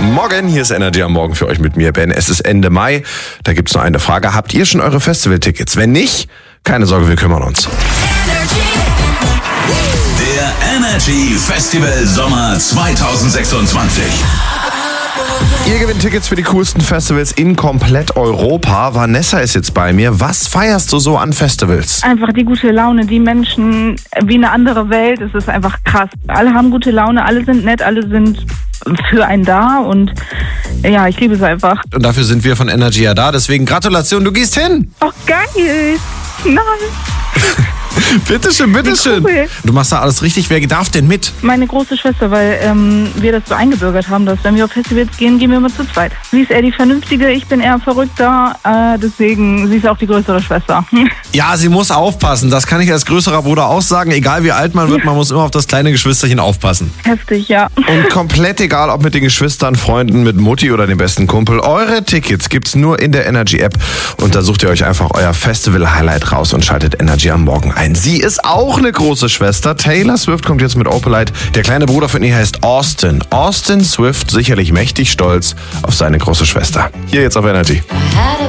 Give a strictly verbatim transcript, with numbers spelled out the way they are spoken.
Morgen, hier ist Energy am Morgen für euch mit mir, Ben. Es ist Ende Mai. Da gibt's nur eine Frage. Habt ihr schon eure Festivaltickets? Wenn nicht, keine Sorge, wir kümmern uns. Der Energy Festival Sommer zwanzig sechsundzwanzig. Ihr gewinnt Tickets für die coolsten Festivals in komplett Europa. Vanessa ist jetzt bei mir. Was feierst du so an Festivals? Einfach die gute Laune, die Menschen wie eine andere Welt. Es ist einfach krass. Alle haben gute Laune, alle sind nett, alle sind für einen da und ja, ich liebe es einfach. Und dafür sind wir von Energy ja da. Deswegen Gratulation, du gehst hin. Oh, geil. Nein. Bitteschön, bitteschön. Cool. Du machst da alles richtig. Wer darf denn mit? Meine große Schwester, weil ähm, wir das so eingebürgert haben, dass wenn wir auf Festivals gehen, gehen wir immer zu zweit. Sie ist eher die Vernünftige, ich bin eher verrückter, äh, deswegen, sie ist auch die größere Schwester. Ja, sie muss aufpassen. Das kann ich als größerer Bruder aussagen. Egal wie alt man wird, man muss immer auf das kleine Geschwisterchen aufpassen. Heftig, ja. Und komplett egal, ob mit den Geschwistern, Freunden, mit Mutti oder dem besten Kumpel. Eure Tickets gibt's nur in der Energy-App. Und da sucht ihr euch einfach euer Festival-Highlight raus und schaltet Energy am Morgen ein. Sie ist auch eine große Schwester. Taylor Swift kommt jetzt mit Opalite. Der kleine Bruder von ihr heißt Austin. Austin Swift sicherlich mächtig stolz auf seine große Schwester. Hier jetzt auf Energy.